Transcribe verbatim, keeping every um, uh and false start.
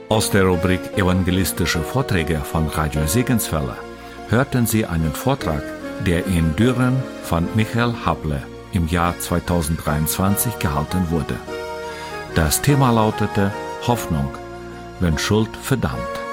Aus der Rubrik Evangelistische Vorträge von Radio Segenswelle hörten Sie einen Vortrag, der in Düren von Michael Hable im Jahr zweitausenddreiundzwanzig gehalten wurde. Das Thema lautete Hoffnung, wenn Schuld verdammt.